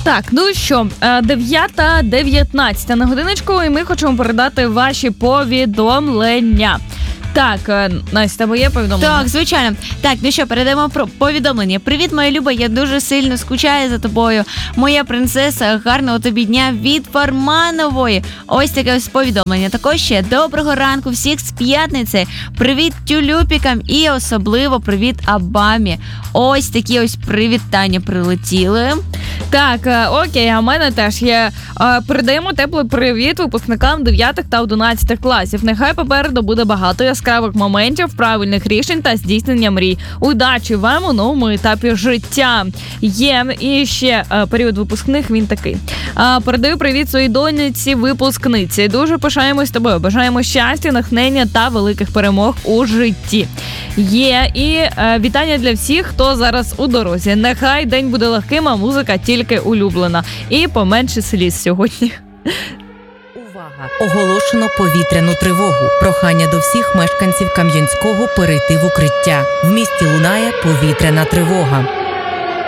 Так, ну що, 9:19 на годиночку, і ми хочемо передати ваші повідомлення. Так, Настя, тебе є повідомлення? Так, звичайно. Так, ну що, передаємо про повідомлення. Привіт, моя Люба, я дуже сильно скучаю за тобою. Моя принцеса, гарного тобі дня від Фарманової. Ось таке ось повідомлення. Також ще доброго ранку всіх з п'ятниці. Привіт тюлюпікам і особливо привіт Абамі. Ось такі ось привітання прилетіли. Так, окей, а в мене теж є. Передаємо теплий привіт випускникам 9 та 11 класів. Нехай попереду буде багато яскравих моментів, правильних рішень та здійснення мрій. Удачі вам у новому етапі життя. Є і ще період випускних, він такий. Передаю привіт своїй доньці випускниці. Дуже пишаємось тобою. Бажаємо щастя, натхнення та великих перемог у житті. Є і вітання для всіх, хто зараз у дорозі. Нехай день буде легким, а музика тільки улюблена. І поменше сліз сьогодні. Увага! Оголошено повітряну тривогу. Прохання до всіх мешканців Кам'янського перейти в укриття. В місті лунає повітряна тривога.